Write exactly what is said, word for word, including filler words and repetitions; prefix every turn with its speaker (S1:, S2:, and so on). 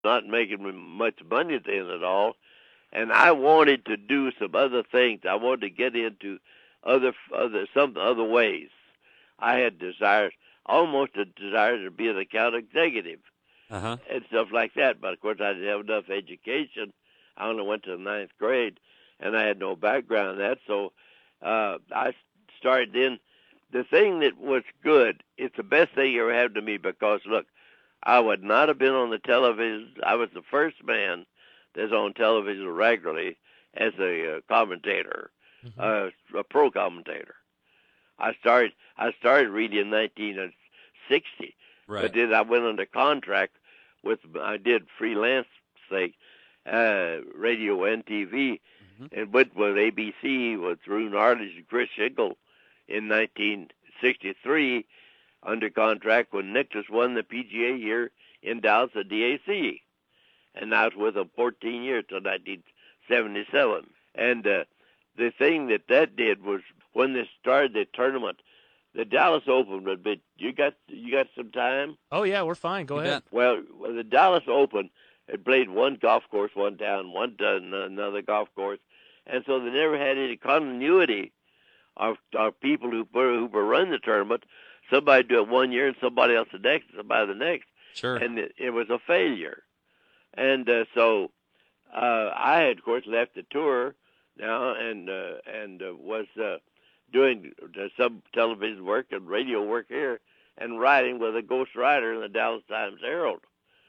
S1: not making me much money then at all, and I wanted to do some other things. I wanted to get into other other some other ways. I had desires, almost a desire to be an account executive
S2: Uh-huh.
S1: and stuff like that. But of course, I didn't have enough education. I only went to the ninth grade, and I had no background in that. So uh, I started in. The thing that was good, it's the best thing ever happened to me because, look, I would not have been on the television. I was the first man that's on television regularly as a uh, commentator,
S2: Mm-hmm.
S1: uh, a pro commentator. I started I started reading in nineteen sixty, but
S2: Right.
S1: then I went under contract with I did freelance thing, uh, radio and T V,
S2: Mm-hmm.
S1: and went with A B C with Rune Arledge and Chris Shingle in nineteen sixty-three under contract when Nicklaus won the P G A here in Dallas at D A C, and I was with them fourteen years till nineteen seventy-seven. And uh, the thing that that did was when they started the tournament, the Dallas Open would be. You got you got some time?
S2: Oh yeah, we're fine. Go
S3: You
S2: ahead.
S3: bet.
S1: Well, the Dallas Open had played one golf course one town, one to another golf course, and so they never had any continuity of, of people who who were running the tournament. Somebody do it one year and somebody else the next, somebody the next,
S3: Sure.
S1: and it, it was a failure. And uh, so uh, I had, of course, left the tour now and uh, and uh, was uh, doing uh, some television work and radio work here and writing with a ghost writer in the Dallas Times Herald.